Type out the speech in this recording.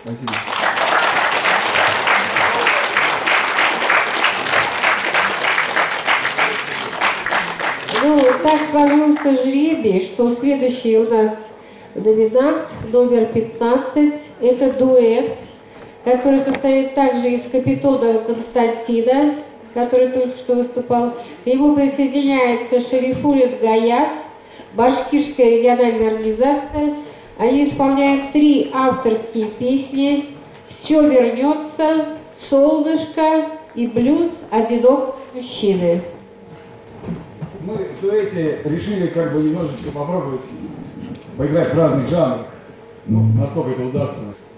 Спасибо. Ну, так сложился жребий, что следующий у нас номинант, номер 15, это дуэт, который состоит также из Капитонова Константина, который только что выступал. К нему присоединяется Шерифулин Гаяс, башкирская региональная организация. Они исполняют 3 авторские песни: «Все вернется», «Солнышко» и блюз «Одинок мужчины». Мы в дуэте решили как бы немножечко попробовать поиграть в разных жанрах. Ну, насколько это удастся.